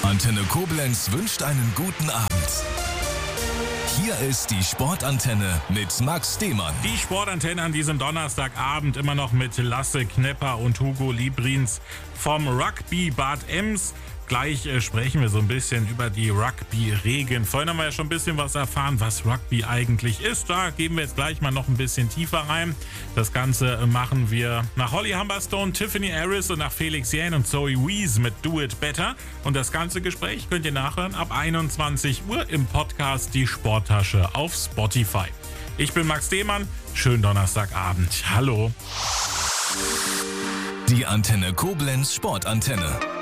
Antenne Koblenz wünscht einen guten Abend. Hier ist die Sportantenne mit Max Demann. Die Sportantenne an diesem Donnerstagabend immer noch mit Lasse Knepper und Hugo Liebrins vom Rugby Bad Ems. Gleich sprechen wir so ein bisschen über die Rugby-Regeln. Vorhin haben wir ja schon ein bisschen was erfahren, was Rugby eigentlich ist. Da gehen wir jetzt gleich mal noch ein bisschen tiefer rein. Das Ganze machen wir nach Holly Humberstone, Tiffany Harris und nach Felix Jähn und Zoe Wees mit Do It Better. Und das ganze Gespräch könnt ihr nachhören ab 21 Uhr im Podcast Die Sporttasche auf Spotify. Ich bin Max Demann. Schönen Donnerstagabend. Hallo. Die Antenne Koblenz Sportantenne.